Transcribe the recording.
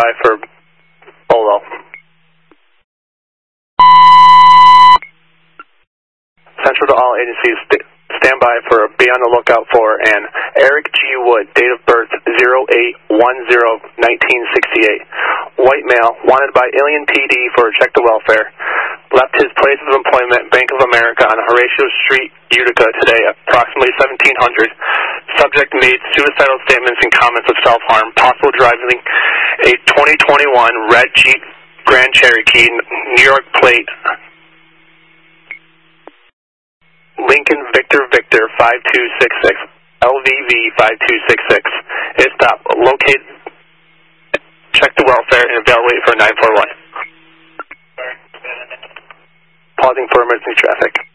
by for Polo. Central to all agencies, stand by for, be on the lookout for, and Eric G. Wood, date of birth 08-10-1968. White male, wanted by Alien PD for a check to welfare. Left his place of employment, Bank of America, on Horatio Street, Utica, today, approximately 1700. Subject made suicidal statements and comments of self-harm. Possible driving a 2021 red Jeep Grand Cherokee, New York plate, Lincoln Victor Victor 5266, LVV 5266. If stopped, locate, check the welfare, and evaluate for 941. Pausing for emergency traffic.